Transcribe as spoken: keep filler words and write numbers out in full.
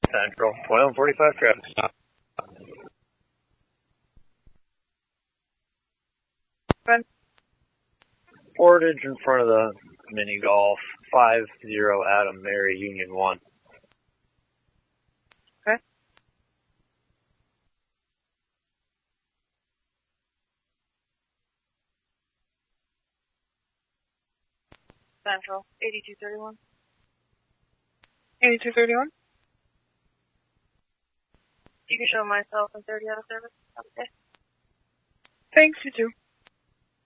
Central, twenty-one forty-five traffic stop. Portage in front of the mini golf, five zero Adam Mary Union one. Okay. Central, eighty-two thirty-one. eighty-two thirty-one? You can show myself in thirty out of service. Okay. Thanks, you too.